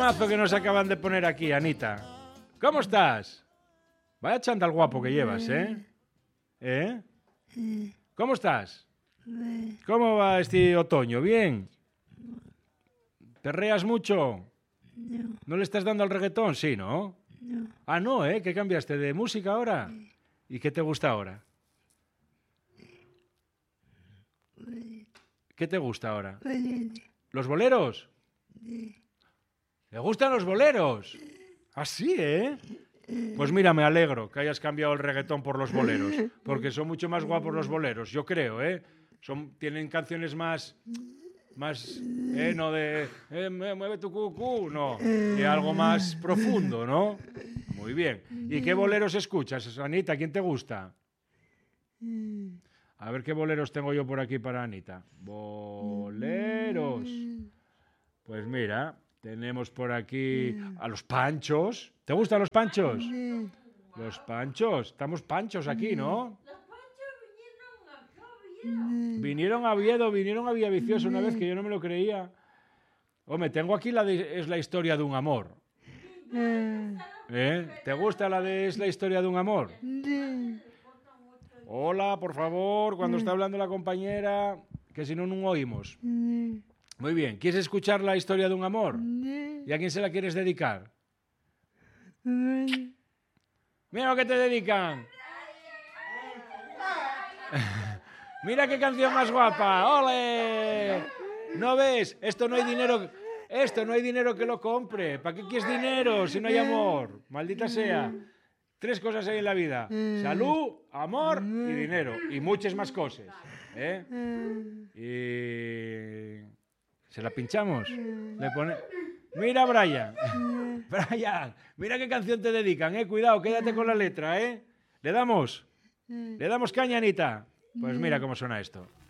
temazo que nos acaban de poner aquí, Anita. ¿Cómo estás? Vaya chándal guapo que llevas, ¿eh? ¿Eh? ¿Cómo estás? ¿Cómo va este otoño? ¿Bien? ¿Perreas mucho? No, ¿No le estás dando al reggaetón? Sí, ¿no? no. Ah, no, ¿eh? ¿Qué cambiaste de música ahora? ¿Y qué te gusta ahora? ¿Qué te gusta ahora? ¿Los boleros? ¿Le gustan los boleros? Ah, sí, ¿eh? Pues mira, me alegro que hayas cambiado el reggaetón por los boleros, porque son mucho más guapos los boleros, yo creo, ¿eh? Tienen canciones más, no de mueve tu cucú, no, de algo más profundo, ¿no? Muy bien. ¿Y qué boleros escuchas, Anita? ¿Quién te gusta? A ver qué boleros tengo yo por aquí para Anita. Boleros. Pues mira, tenemos por aquí a los Panchos. ¿Te gustan los Panchos? Los Panchos. Estamos Panchos aquí, ¿no? Los Panchos vinieron a Oviedo. Vinieron a Villaviciosa una vez que yo no me lo creía. Hombre, tengo aquí es la historia de un amor. ¿Eh? ¿Te gusta la de es la historia de un amor? Hola, por favor, cuando está hablando la compañera, que si no, no oímos. Muy bien, ¿quieres escuchar la historia de un amor? ¿Y a quién se la quieres dedicar? Mira lo que te dedican. Mira qué canción más guapa. ¡Ole! ¿No ves? Esto no hay dinero que lo compre. ¿Para qué quieres dinero si no hay amor? Maldita sea. 3 cosas hay en la vida. Salud, amor y dinero. Y muchas más cosas. ¿Eh? Y... ¿Se la pinchamos? Le pone... Mira, Brian. Brian, mira qué canción te dedican, ¿eh? Cuidado, quédate con la letra, ¿eh? ¿Le damos? ¿Le damos caña, Anita? Pues mira cómo suena esto.